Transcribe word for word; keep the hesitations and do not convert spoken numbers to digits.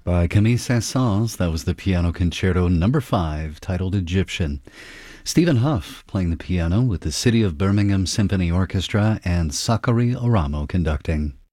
By Camille Saint-Saëns, that was the Piano Concerto number five, titled Egyptian. Stephen Huff playing the piano with the City of Birmingham Symphony Orchestra and Sakari Oramo conducting.